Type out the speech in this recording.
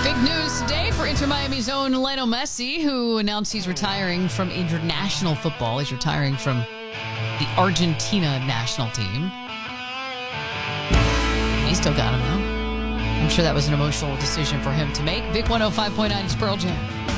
Big news today for Inter Miami's own Lionel Messi, who announced he's retiring from international football. He's retiring from the Argentina national team. He still got him, though. I'm sure that was an emotional decision for him to make. Big 105.9 is Pearl Jam.